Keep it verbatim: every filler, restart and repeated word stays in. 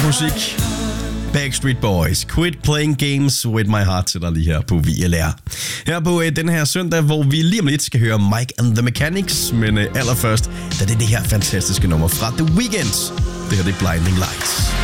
musik. Backstreet Boys, Quit Playing Games With My Heart til dig lige her på V L R. Her på øh, den her søndag, hvor vi lige om lidt skal høre Mike and the Mechanics, men øh, allerførst, der er det det her fantastiske nummer fra The Weeknd. Det her det er Blinding Lights.